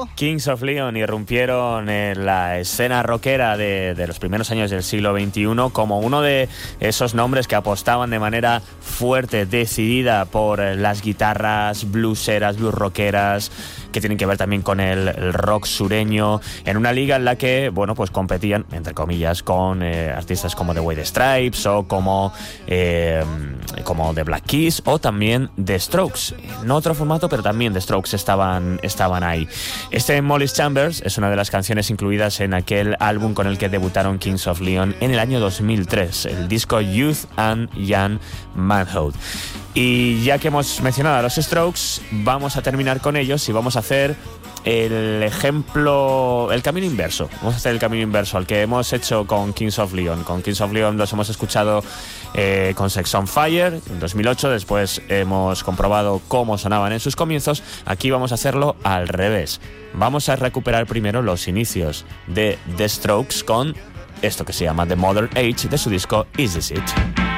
Kings of Leon irrumpieron en la escena rockera de los primeros años del siglo XXI como uno de esos nombres que apostaban de manera fuerte, decidida por las guitarras blueseras, blues rockeras, que tienen que ver también con el rock sureño, en una liga en la que, bueno, pues competían, entre comillas, con artistas como The White Stripes o como The Black Keys o también The Strokes. En otro formato, pero también The Strokes estaban ahí. Este Molly's Chambers es una de las canciones incluidas en aquel álbum con el que debutaron Kings of Leon en el año 2003, el disco Youth and Young Manhood. Y ya que hemos mencionado a los Strokes, vamos a terminar con ellos y vamos a hacer el camino inverso. Vamos a hacer el camino inverso al que hemos hecho con Kings of Leon. Con Kings of Leon los hemos escuchado con Sex on Fire en 2008. Después hemos comprobado cómo sonaban en sus comienzos. Aquí vamos a hacerlo al revés. Vamos a recuperar primero los inicios de The Strokes con esto que se llama The Modern Age de su disco Is This It.